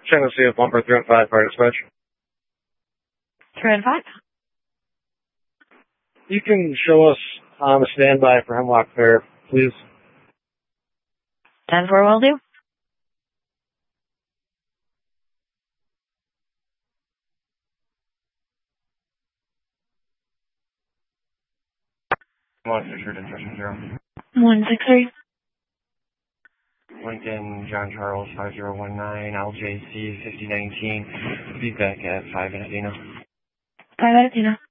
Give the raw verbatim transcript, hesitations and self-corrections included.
Checking to see if bumper three and five fire dispatch. three and five? You can show us on um, a standby for Hemlock Fair, please. ten four will do. one six three, Instruction zero. one six three. Lincoln, John Charles, five zero one nine, L J C, fifty nineteen. Be back at five in Adena. five at Adena.